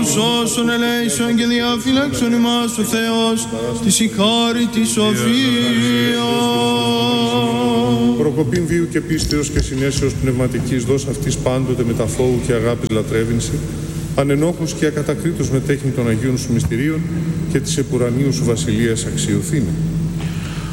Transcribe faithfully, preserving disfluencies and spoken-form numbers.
σώσον ελέησον και διαφυλάξον ημάς ο Θεός της η χάρη της σοφία. Προκοπήν βίου και πίστεως και συνέσεως πνευματικής δώσ' αυτής πάντοτε με τα φόου και αγάπης λατρεύεινση, ανενόχους και ακατακρίτως με τέχνη των Αγίων σου μυστηρίων και της επουρανίου σου βασιλείας αξιοθήνε.